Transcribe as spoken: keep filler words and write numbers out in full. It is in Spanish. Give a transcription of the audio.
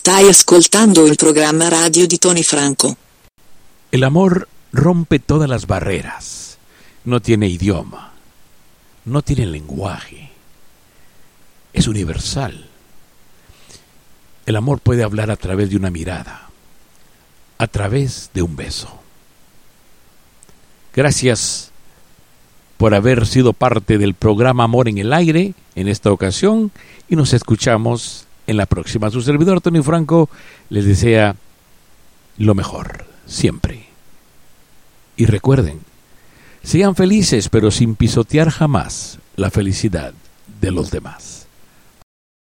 Stai ascoltando il programma radio di Tony Franco. El amor rompe todas las barreras. No tiene idioma. No tiene lenguaje. Es universal. El amor puede hablar a través de una mirada, a través de un beso. Gracias por haber sido parte del programa Amor en el Aire en esta ocasión y nos escuchamos en la próxima. Su servidor Tony Franco les desea lo mejor, siempre. Y recuerden, sean felices pero sin pisotear jamás la felicidad de los demás.